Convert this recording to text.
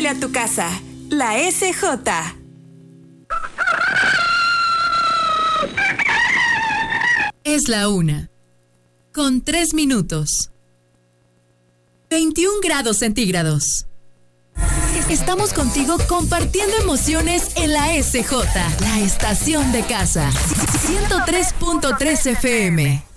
a tu casa. La SJ. Es la 1:03. 21 grados centígrados. Estamos contigo compartiendo emociones en la SJ, la estación de casa. 103.3 FM.